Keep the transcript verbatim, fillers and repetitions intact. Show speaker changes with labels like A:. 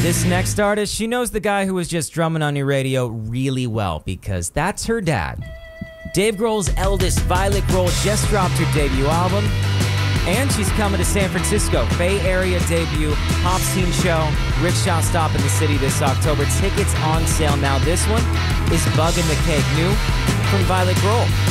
A: This next artist, she knows the guy who was just drumming on your radio really well because that's her dad. Dave Grohl's eldest, Violet Grohl, just dropped her debut album, and she's coming to San Francisco. Bay Area debut, pop scene show, Rickshaw Stop in the city this October. Tickets on sale now. This one is Bug in the Cake, new from Violet Grohl.